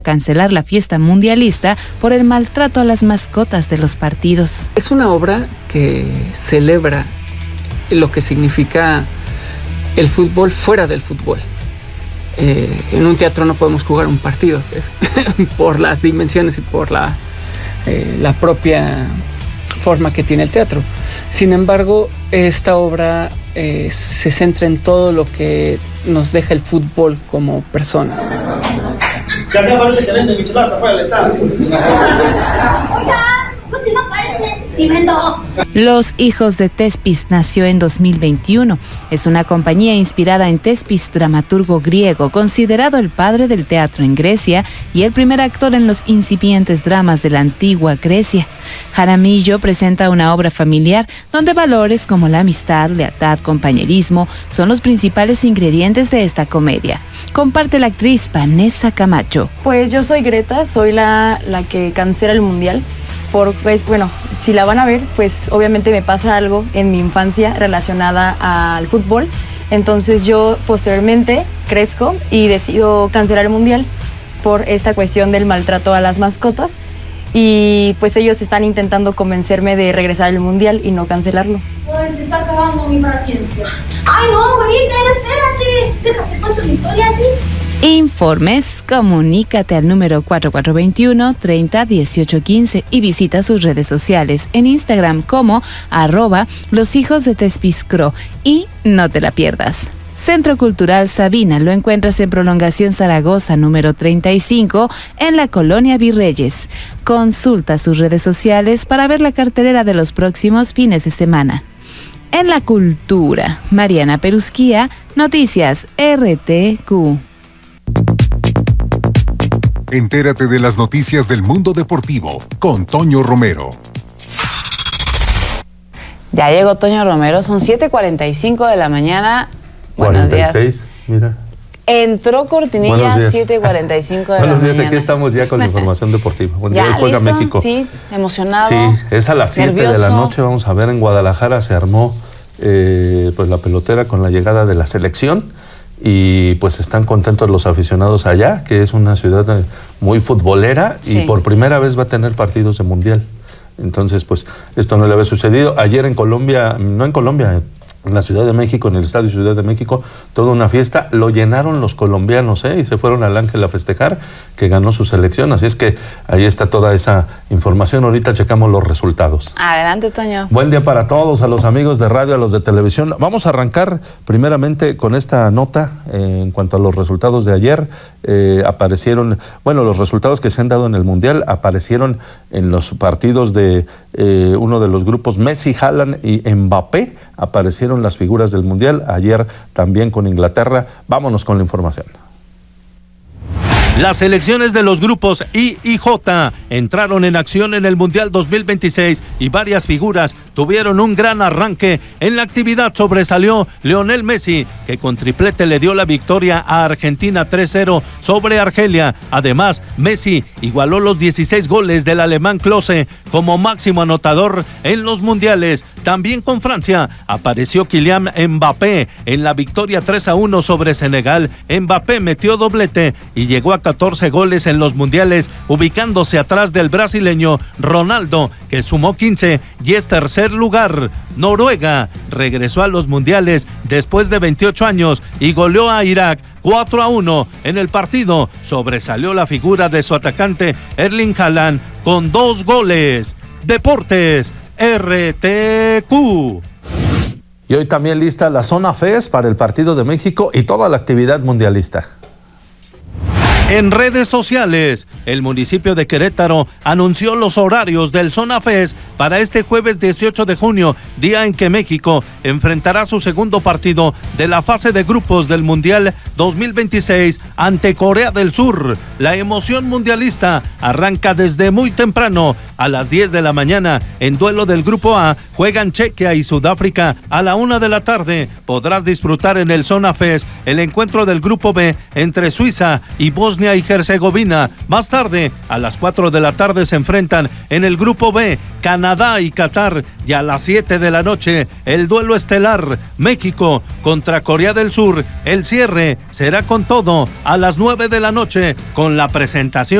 cancelar la fiesta mundialista por el maltrato a las mascotas de los partidos. Es una obra que celebra lo que significa el fútbol fuera del fútbol. En un teatro no podemos jugar un partido por las dimensiones y por la propia forma que tiene el teatro. Sin embargo, esta obra se centra en todo lo que nos deja el fútbol como personas. Que acá parece que vende micheladas afuera del estadio. Oiga, pues si no parece, si vendo. Los Hijos de Thespis nació en 2021. Es una compañía inspirada en Thespis, dramaturgo griego, considerado el padre del teatro en Grecia y el primer actor en los incipientes dramas de la antigua Grecia. Jaramillo presenta una obra familiar donde valores como la amistad, lealtad, compañerismo son los principales ingredientes de esta comedia. Comparte la actriz Vanessa Camacho. Pues yo soy Greta, soy la que cancela el mundial. Pues bueno, si la van a ver, pues obviamente me pasa algo en mi infancia relacionada al fútbol. Entonces yo posteriormente crezco y decido cancelar el mundial por esta cuestión del maltrato a las mascotas. Y pues ellos están intentando convencerme de regresar al mundial y no cancelarlo. Pues se está acabando mi paciencia. Ay no, güerita, espérate. Déjate contar mi historia así. Informes, comunícate al número 4421 30 18 15 y visita sus redes sociales en Instagram como @loshijosdethespis.cro y no te la pierdas. Centro Cultural Sabina lo encuentras en Prolongación Zaragoza número 35 en la Colonia Virreyes. Consulta sus redes sociales para ver la cartelera de los próximos fines de semana. En la cultura, Mariana Perusquía, Noticias RTQ. Entérate de las noticias del mundo deportivo con Toño Romero. Ya llegó Toño Romero, son 7:45 de la mañana. Buenos 46, días. Mira. Entró Cortinilla 7:45 de la mañana. Buenos días, aquí estamos ya con la información deportiva. Buen día, juega ¿listo? México. Sí, emocionado. Sí, es a las 7 de la noche, vamos a ver, en Guadalajara se armó pues la pelotera con la llegada de la selección. Y pues están contentos los aficionados allá, que es una ciudad muy futbolera, sí. Y por primera vez va a tener partidos de mundial. Entonces, pues esto no le había sucedido. Ayer en Colombia, no en Colombia, en la Ciudad de México, en el Estadio Ciudad de México, toda una fiesta. Lo llenaron los colombianos, y se fueron al Ángel a festejar que ganó su selección. Así es que ahí está toda esa información. Ahorita checamos los resultados. Adelante, Toño. Buen día para todos, a los amigos de radio, a los de televisión. Vamos a arrancar primeramente con esta nota en cuanto a los resultados de ayer. Aparecieron, bueno, los resultados que se han dado en el Mundial aparecieron en los partidos de uno de los grupos. Messi, Haaland y Mbappé aparecieron las figuras del Mundial, ayer también con Inglaterra. Vámonos con la información. Las selecciones de los grupos I y J entraron en acción en el Mundial 2026 y varias figuras tuvieron un gran arranque. En la actividad sobresalió Lionel Messi, que con triplete le dio la victoria a Argentina 3-0 sobre Argelia. Además, Messi igualó los 16 goles del alemán Klose como máximo anotador en los mundiales. También con Francia apareció Kylian Mbappé en la victoria 3-1 sobre Senegal. Mbappé metió doblete y llegó a 14 goles en los mundiales, ubicándose atrás del brasileño Ronaldo, que sumó 15 y es tercer lugar. Noruega regresó a los mundiales después de 28 años y goleó a Irak 4-1 en el partido. Sobresalió la figura de su atacante Erling Haaland con 2 goles. Deportes RTQ. Y hoy también lista la zona FES para el partido de México y toda la actividad mundialista. En redes sociales, el municipio de Querétaro anunció los horarios del Zona Fest para este jueves 18 de junio, día en que México enfrentará su segundo partido de la fase de grupos del Mundial 2026 ante Corea del Sur. La emoción mundialista arranca desde muy temprano. a las 10 de la mañana. En duelo del Grupo A juegan Chequia y Sudáfrica a la 1 de la tarde. Podrás disfrutar en el Zona Fest el encuentro del Grupo B entre Suiza y Bosnia y Herzegovina. Más tarde, a las 4 de la tarde se enfrentan en el Grupo B Canadá y Qatar, y a las 7 de la noche el duelo estelar México contra Corea del Sur. El cierre será con todo a las 9 de la noche con la presentación